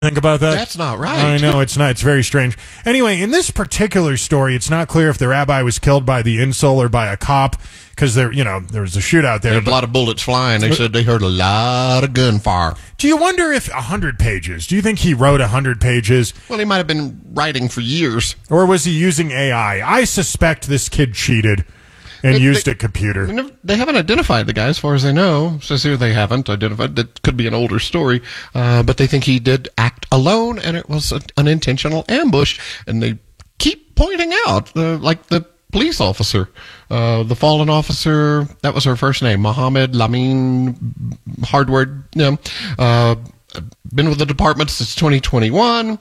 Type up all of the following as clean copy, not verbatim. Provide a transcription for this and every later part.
Think about that? That's not right. I know, it's not. It's very strange. Anyway, in this particular story, it's not clear if the rabbi was killed by the insult or by a cop, because there was a shootout there. There's a lot of bullets flying. They said they heard a lot of gunfire. Do you wonder if 100 pages? Do you think he wrote 100 pages? Well, he might have been writing for years. Or was he using AI? I suspect this kid cheated and used a computer. They haven't identified the guy, as far as I know. Says here they haven't identified. That could be an older story. But they think he did act alone, and it was an intentional ambush. And they keep pointing out, like the police officer, the fallen officer, that was her first name, Mohammed Lamin Hardward. Been with the department since 2021,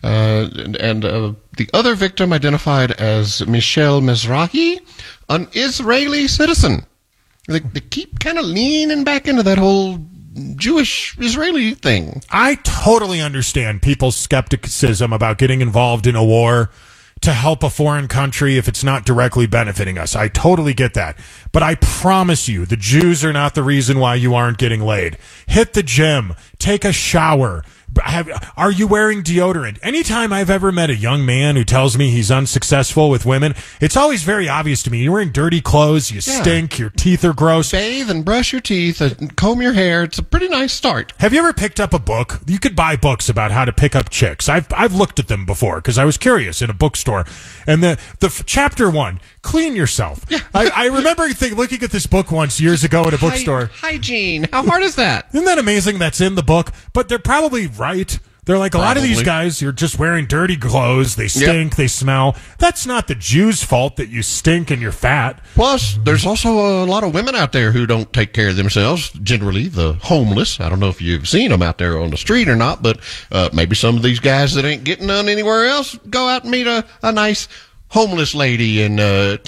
and the other victim identified as Michelle Mizrahi, an Israeli citizen. They keep kind of leaning back into that whole Jewish-Israeli thing. I totally understand people's skepticism about getting involved in a war to help a foreign country if it's not directly benefiting us. I totally get that. But I promise you, the Jews are not the reason why you aren't getting laid. Hit the gym. Take a shower. Are you wearing deodorant? Anytime I've ever met a young man who tells me he's unsuccessful with women, it's always very obvious to me. You're wearing dirty clothes, you stink, your teeth are gross. Bathe and brush your teeth and comb your hair. It's a pretty nice start. Have you ever picked up a book? You could buy books about how to pick up chicks. I've looked at them before because I was curious in a bookstore. And the chapter 1, clean yourself. Yeah. I remember looking at this book once years ago at a bookstore. Hygiene. How hard is that? Isn't that amazing that's in the book? But they're probably right. They're like, a lot of these guys, you're just wearing dirty clothes. They stink. They smell. That's not the Jews' fault that you stink and you're fat. Plus, there's also a lot of women out there who don't take care of themselves. Generally, the homeless. I don't know if you've seen them out there on the street or not, but maybe some of these guys that ain't getting none anywhere else go out and meet a nice homeless lady and,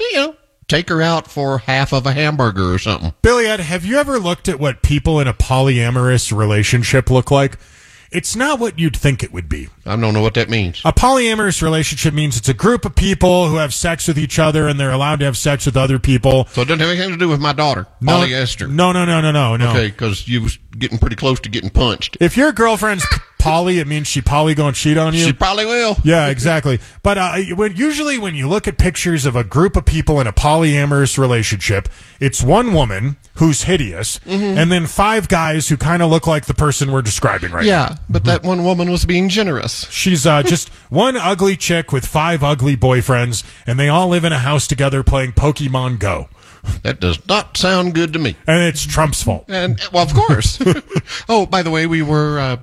take her out for half of a hamburger or something. Billy Ed, have you ever looked at what people in a polyamorous relationship look like? It's not what you'd think it would be. I don't know what that means. A polyamorous relationship means it's a group of people who have sex with each other and they're allowed to have sex with other people. So it doesn't have anything to do with my daughter, polyester. No. Okay, because you was getting pretty close to getting punched. If your girlfriend's poly, it means she probably going to cheat on you. She probably will. Yeah, exactly. But usually when you look at pictures of a group of people in a polyamorous relationship, it's one woman who's hideous, and then 5 guys who kind of look like the person we're describing right now. Yeah, but that one woman was being generous. She's just one ugly chick with 5 ugly boyfriends, and they all live in a house together playing Pokemon Go. That does not sound good to me. And it's Trump's fault. And well, of course. Oh, by the way, we were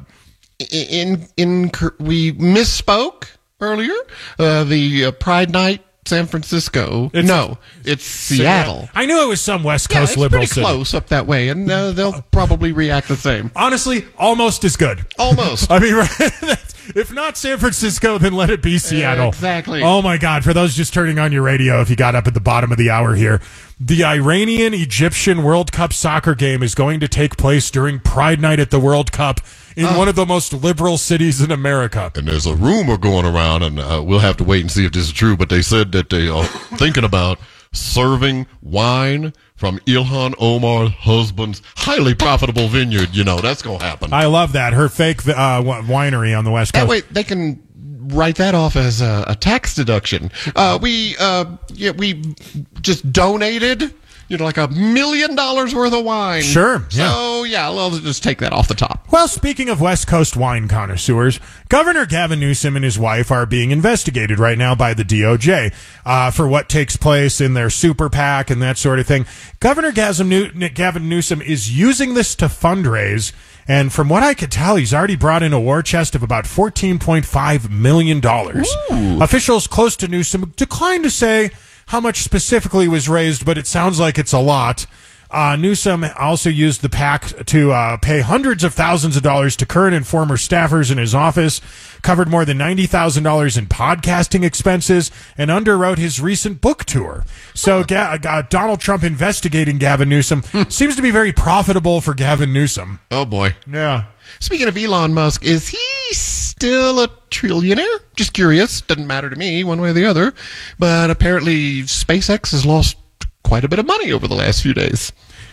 we misspoke earlier. The Pride Night, San Francisco. It's Seattle. I knew it was some West Coast liberal city. It's pretty close up that way, and they'll probably react the same. Honestly, almost as good. Almost. I mean, if not San Francisco, then let it be Seattle. Exactly. Oh, my God. For those just turning on your radio, if you got up at the bottom of the hour here, the Iranian-Egyptian World Cup soccer game is going to take place during Pride Night at the World Cup in one of the most liberal cities in America. And there's a rumor going around, and we'll have to wait and see if this is true, but they said that they are thinking about serving wine from Ilhan Omar's husband's highly profitable vineyard. That's going to happen. I love that. Her fake winery on the West Coast. That way they can write that off as a tax deduction. We just donated, like $1 million worth of wine. Sure. So, let's just take that off the top. Well, speaking of West Coast wine connoisseurs, Governor Gavin Newsom and his wife are being investigated right now by the DOJ for what takes place in their super PAC and that sort of thing. Governor Gavin Newsom is using this to fundraise, and from what I could tell, he's already brought in a war chest of about $14.5 million. Ooh. Officials close to Newsom declined to say how much specifically was raised, but it sounds like it's a lot. Newsom also used the PAC to pay hundreds of thousands of dollars to current and former staffers in his office, covered more than $90,000 in podcasting expenses, and underwrote his recent book tour. So Donald Trump investigating Gavin Newsom seems to be very profitable for Gavin Newsom. Oh, boy. Yeah. Speaking of Elon Musk, is he still a trillionaire? Just curious. Doesn't matter to me one way or the other. But apparently SpaceX has lost quite a bit of money over the last few days.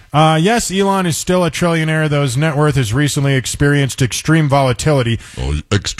Yes, Elon is still a trillionaire, though his net worth has recently experienced extreme volatility. Oh,